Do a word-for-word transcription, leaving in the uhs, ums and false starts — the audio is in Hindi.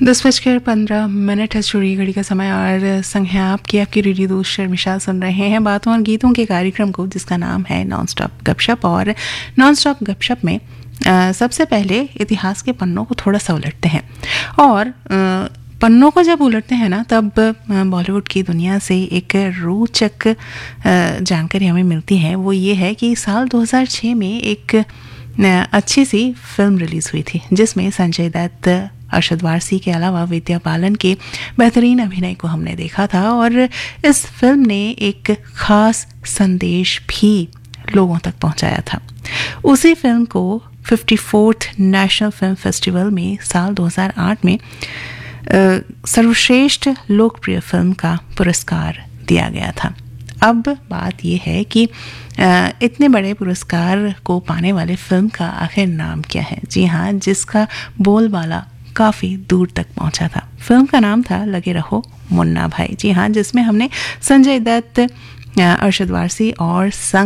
दस बजकर पंद्रह मिनट है चुरी घड़ी का समय और संग है आपकी आपकी रेडियो दोस्त शर्मिशा सुन रहे हैं बातों और गीतों के कार्यक्रम को जिसका नाम है नॉन स्टॉप गपशप। और नॉन स्टॉप गपशप में आ, सबसे पहले इतिहास के पन्नों को थोड़ा सा उलटते हैं और आ, पन्नों को जब उलटते हैं ना तब बॉलीवुड की दुनिया से एक रोचक जानकारी हमें मिलती है। वो ये है कि साल दो हज़ार छह में एक अच्छी सी फिल्म रिलीज़ हुई थी जिसमें संजय दत्त, अरशद वारसी के अलावा विद्या बालन के बेहतरीन अभिनय को हमने देखा था और इस फिल्म ने एक खास संदेश भी लोगों तक पहुंचाया था। उसी फिल्म को चौवन नेशनल फिल्म फेस्टिवल में साल दो हज़ार आठ में सर्वश्रेष्ठ लोकप्रिय फिल्म का पुरस्कार दिया गया था। अब बात यह है कि इतने बड़े पुरस्कार को पाने वाले फिल्म का आखिर नाम क्या है। जी हाँ, जिसका बोलबाला काफ़ी दूर तक पहुंचा था। फिल्म का नाम था लगे रहो मुन्ना भाई। जी हाँ, जिसमें हमने संजय दत्त, अरशद वारसी और संग